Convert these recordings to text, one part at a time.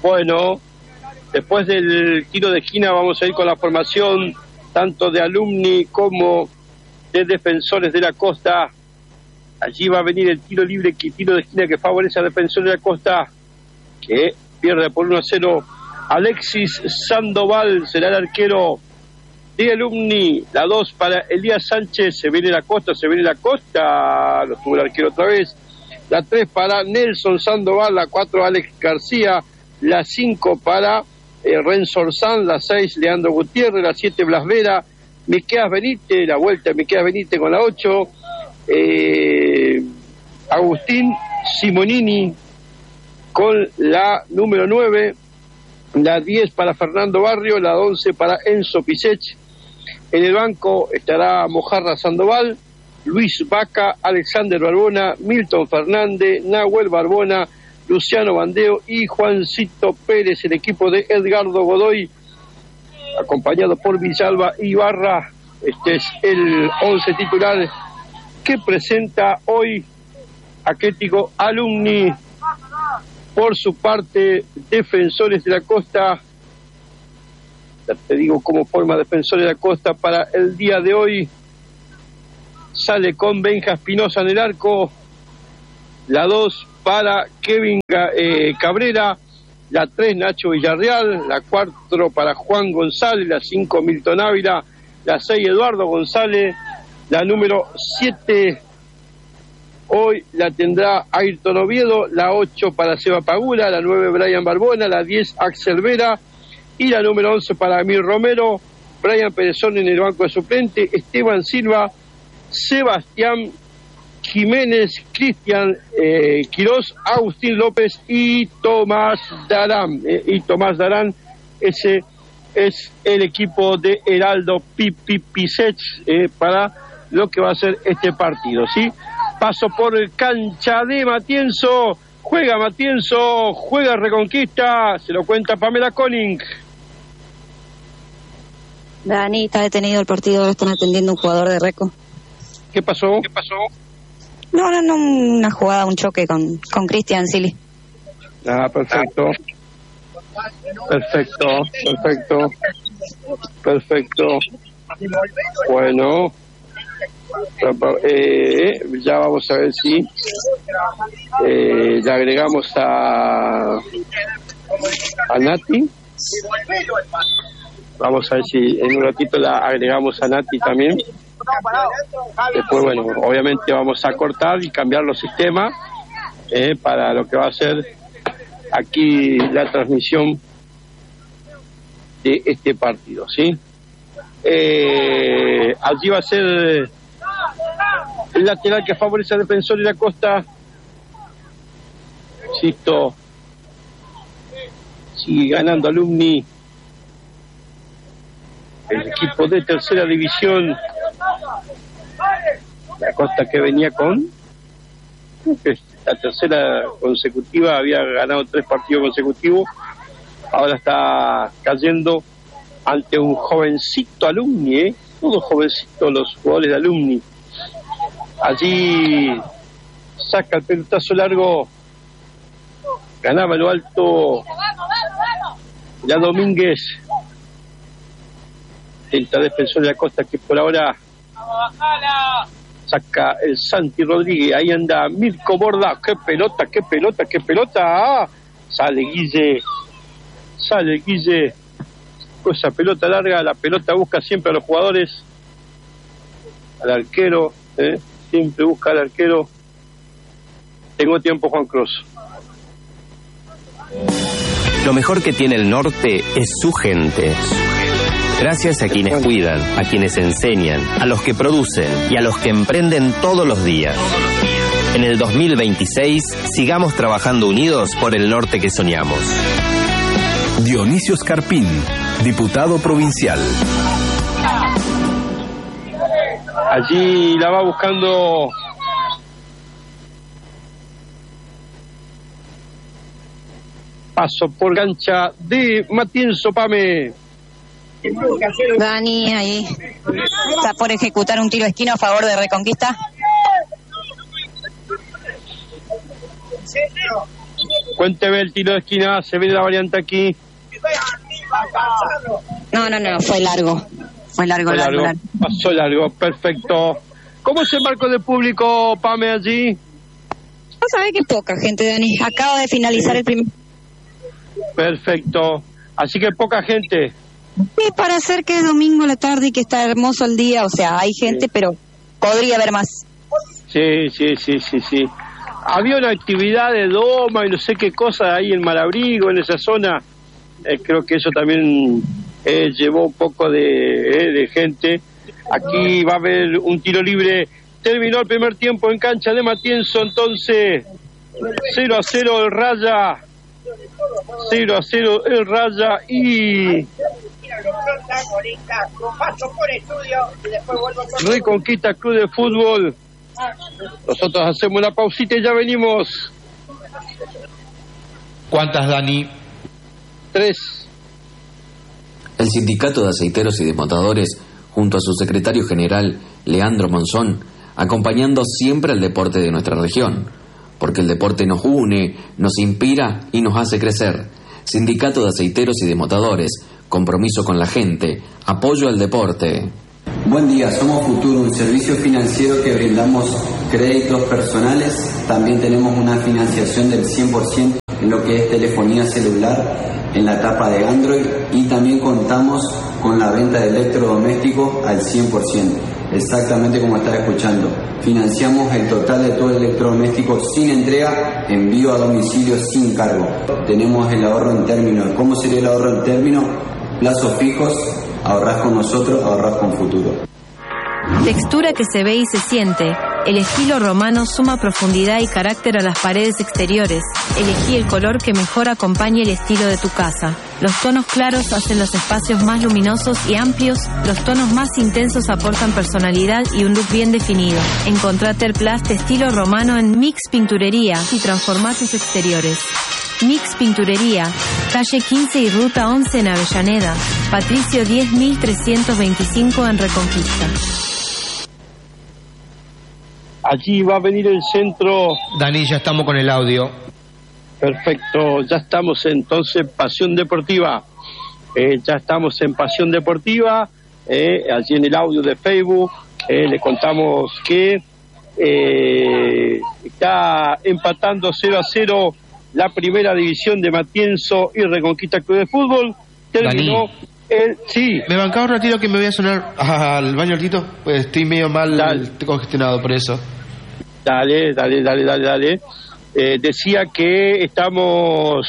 Bueno, después del tiro de esquina vamos a ir con la formación tanto de Alumni como de Defensores de la Costa. Allí va a venir el tiro libre, tiro de esquina que favorece a Defensores de la Costa, que pierde por 1-0. Alexis Sandoval será el arquero de Alumni. La 2 para Elías Sánchez. Se viene la Costa. Lo tuvo el arquero otra vez. La 3 para Nelson Sandoval. La 4 Alex García. La 5 para Renzo Orsán. La 6 Leandro Gutiérrez. La 7 Blas Vera. Miqueas Benítez. La vuelta de Miqueas Benítez con la 8. Agustín Simonini con la número 9. La 10 para Fernando Barrio. La 11 para Enzo Pisech. En el banco estará Mojarra Sandoval, Luis Vaca, Alexander Barbona, Milton Fernández, Nahuel Barbona, Luciano Bandeo y Juancito Pérez, el equipo de Edgardo Godoy, acompañado por Villalba y Ibarra. Este es el 11 titular que presenta hoy Atlético Alumni. Por su parte, Defensores de la Costa, ya te digo cómo forma Defensores de la Costa para el día de hoy. Sale con Benja Espinosa en el arco. La 2 para Kevin Cabrera. La 3 Nacho Villarreal. La 4 para Juan González. La 5 Milton Ávila. La 6 Eduardo González. La número 7 hoy la tendrá Ayrton Oviedo. La 8 para Seba Pagura. La 9 Brian Barbona. La 10 Axel Vera. Y la número 11 para Amir Romero, Brian Perezón en el banco de suplente, Esteban Silva, Sebastián Jiménez, Cristian Quirós, Agustín López y Tomás Darán. Ese es el equipo de Heraldo Pisech para lo que va a ser este partido, ¿sí? Paso por el cancha de Matienzo. Juega Matienzo, juega Reconquista, se lo cuenta Pamela Conning. Dani, está detenido el partido, ahora están atendiendo un jugador de Reco. ¿Qué pasó? No, una jugada, un choque con Cristian Sili. Ah, perfecto. Bueno, ya vamos a ver si le agregamos a Nati. Vamos a ver si en un ratito la agregamos a Nati también. Después, bueno, obviamente vamos a cortar y cambiar los sistemas para lo que va a ser aquí la transmisión de este partido, ¿sí? Allí va a ser el lateral que favorece a Defensor de la Costa. Insisto, sigue ganando Alumni, el equipo de tercera división. La Costa que venía con la tercera consecutiva, había ganado 3 partidos consecutivos, ahora está cayendo ante un jovencito Alumni, todos jovencitos los jugadores de Alumni. Allí saca el pelotazo largo, ganaba lo alto la Domínguez. Intenta Defensor de la Costa que por ahora saca el Santi Rodríguez. Ahí anda Mirko Borda. ¡Qué pelota! ¡Ah! Sale Guille. Esa pelota larga, la pelota busca siempre a los jugadores, al arquero, siempre busca al arquero. Tengo tiempo, Juan Cruz. Lo mejor que tiene el norte es su gente. Gracias a quienes cuidan, a quienes enseñan, a los que producen y a los que emprenden todos los días. En el 2026, sigamos trabajando unidos por el norte que soñamos. Dionisio Scarpín, diputado provincial. Allí la va buscando paso por gancha de Matienzo, Pame. Dani, ahí está por ejecutar un tiro de esquina a favor de Reconquista. Cuénteme el tiro de esquina, se viene la variante aquí. No, fue largo. Fue largo. Pasó largo, perfecto. ¿Cómo es el marco de público, Pame, allí? Vos sabés que poca gente, Dani. Acaba de finalizar el primer... Perfecto. Así que poca gente. Sí, para hacer que es domingo a la tarde y que está hermoso el día, o sea, hay gente, pero podría haber más. Sí. Había una actividad de doma y no sé qué cosa ahí en Malabrigo, en esa zona. Creo que eso también llevó un poco de gente. Aquí va a haber un tiro libre. Terminó el primer tiempo en cancha de Matienzo, entonces 0-0 el Raya. 0-0 el Raya y Reconquista Club de Fútbol. Nosotros hacemos una pausita y ya venimos. ¿Cuántas, Dani? 3. El Sindicato de Aceiteros y Desmontadores, junto a su secretario general, Leandro Monzón, acompañando siempre al deporte de nuestra región, porque el deporte nos une, nos inspira y nos hace crecer. Sindicato de Aceiteros y Desmontadores, compromiso con la gente, apoyo al deporte. Buen día, somos Futuro, un servicio financiero que brindamos créditos personales. También tenemos una financiación del 100% en lo que es telefonía celular en la etapa de Android, y también contamos con la venta de electrodomésticos al 100%, exactamente como está escuchando. Financiamos el total de todo el electrodoméstico sin entrega, envío a domicilio sin cargo. Tenemos el ahorro en términos. ¿Cómo sería el ahorro en términos? Plazos fijos, ahorrás con nosotros, ahorrás con Futuro. Textura que se ve y se siente. El estilo romano suma profundidad y carácter a las paredes exteriores. Elegí el color que mejor acompañe el estilo de tu casa. Los tonos claros hacen los espacios más luminosos y amplios. Los tonos más intensos aportan personalidad y un look bien definido. Encontrá Terplast estilo romano en Mix Pinturería y transformá tus exteriores. Mix Pinturería, calle 15 y ruta 11 en Avellaneda. Patricio 10.325 en Reconquista. Allí va a venir el centro. Dani, ya estamos con el audio. Perfecto, ya estamos entonces en Pasión Deportiva. Ya estamos en Pasión Deportiva, allí en el audio de Facebook. Le contamos que está empatando 0-0 la primera división de Matienzo y Reconquista Club de Fútbol. Terminó el... Sí. ¿Me bancaba un ratito que me voy a sonar al baño, Artito? Pues estoy medio mal congestionado por eso. Dale. Decía que estamos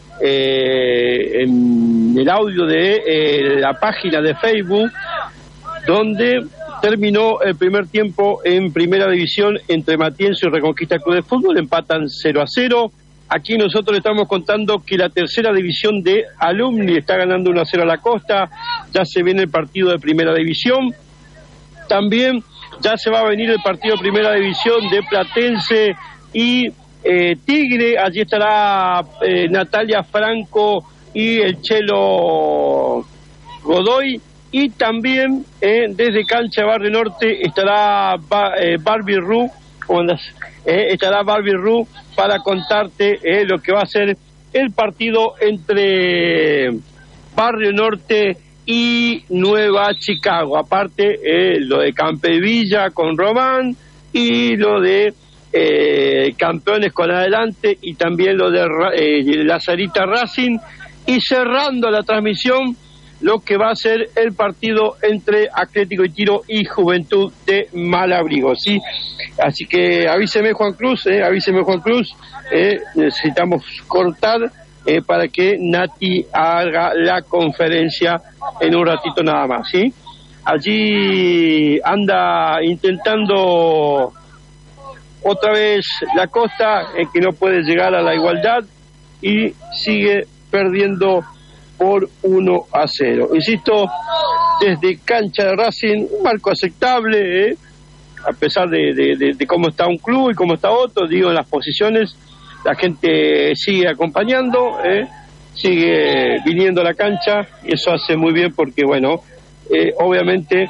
en el audio de la página de Facebook, donde terminó el primer tiempo en primera división entre Matienzo y Reconquista Club de Fútbol. Empatan 0-0. Aquí nosotros le estamos contando que la tercera división de Alumni está ganando 1-0 a la Costa. Ya se viene el partido de primera división. También ya se va a venir el partido de primera división de Platense y Tigre. Allí estará Natalia Franco y el Chelo Godoy. Y también desde Cancha Barrio Norte estará Barbie Ru. Estará Barbie Ru para contarte lo que va a ser el partido entre Barrio Norte y Nueva Chicago. Aparte, lo de Campevilla con Román y lo de Campeones con Adelante y también lo de Lazarita Racing. Y cerrando la transmisión, lo que va a ser el partido entre Atlético y Tiro y Juventud de Malabrigo, ¿sí? Así que avíseme Juan Cruz, necesitamos cortar para que Nati haga la conferencia en un ratito nada más, ¿sí? Allí anda intentando otra vez la Costa, que no puede llegar a la igualdad y sigue perdiendo por 1-0. Insisto, desde Cancha de Racing, un marco aceptable, a pesar de cómo está un club y cómo está otro, digo, en las posiciones, la gente sigue acompañando, sigue viniendo a la cancha, y eso hace muy bien porque, bueno, obviamente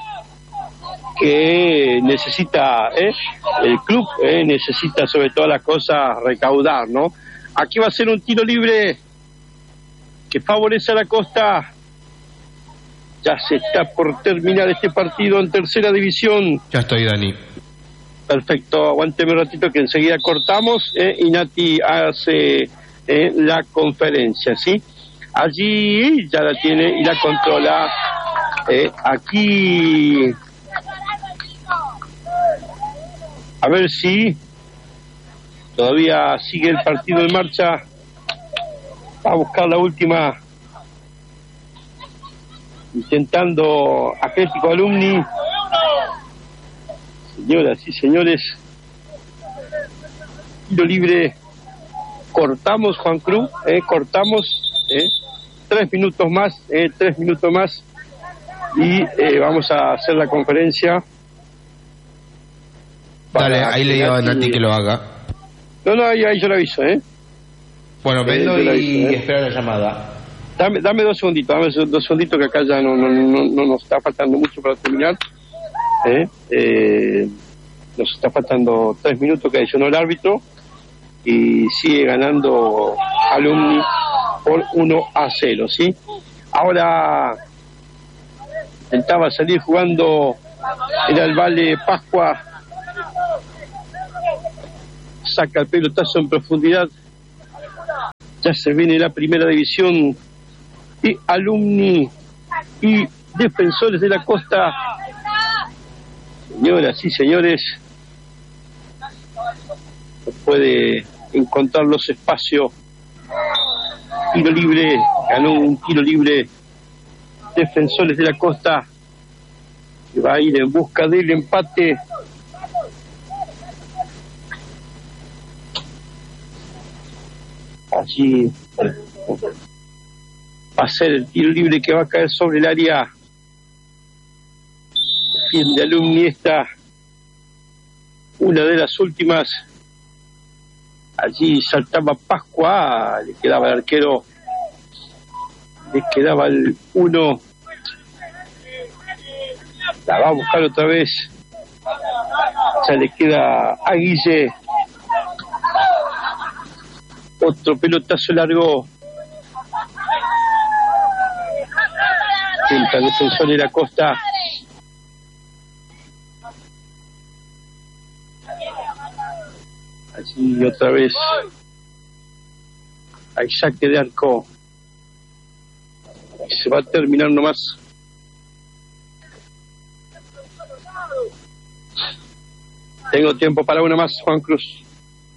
que necesita, el club necesita sobre todas las cosas recaudar, ¿no? Aquí va a ser un tiro libre que favorece a la Costa. Ya se está por terminar este partido en tercera división. Ya estoy, Dani. Perfecto, aguánteme un ratito que enseguida cortamos y Nati hace la conferencia, ¿sí? Allí ya la tiene y la controla. Aquí, a ver si todavía sigue el partido en marcha. Va a buscar la última, intentando Atlético Alumni. Señoras y señores, tiro libre, cortamos, Juan Cruz, cortamos, 3 minutos más, y vamos a hacer la conferencia. Dale, ahí le digo a Nati que lo haga. No, ahí yo le aviso, Bueno, vendo y aviso, espero la llamada. Dame 2 segunditos, que acá ya no nos está faltando mucho para terminar. Nos está faltando 3 minutos que adicionó el árbitro y sigue ganando Alumni por 1-0, ¿sí? Ahora intentaba salir jugando, era el Vale Pascua, saca el pelotazo en profundidad, ya se viene la primera división y Alumni y Defensores de la Costa. Señoras y señores, puede encontrar los espacios. Tiro libre, ganó un tiro libre Defensores de la Costa, que va a ir en busca del empate. Allí va a ser el tiro libre que va a caer sobre el área. Fin de Alumni, esta una de las últimas. Allí saltaba Pascua, le quedaba el arquero, le quedaba el 1. La va a buscar otra vez, ya le queda a Guille. Otro pelotazo largo. Intenta el Defensor de la Costa. Allí otra vez hay saque de arco y se va a terminar nomás. Tengo tiempo para una más, Juan Cruz.